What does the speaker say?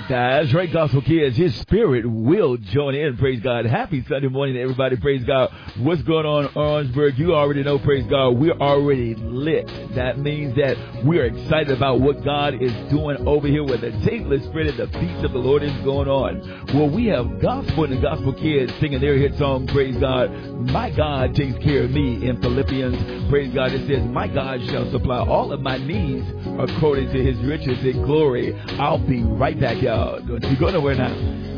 That's right, Gospel Kids. His spirit will join in. Praise God. Happy Sunday morning, everybody. Praise God. What's going on, Orangeburg? You already know, praise God, we're already lit. That means that we're excited about what God is doing over here where the Tasteless Spirit and the Feast of the Lord is going on. Well, we have Gospel and the Gospel Kids singing their hit song, praise God. My God takes care of me in Philippians. Praise God. It says, my God shall supply all of my needs according to his riches in glory. I'll be right back, y'all. Don't you go nowhere now.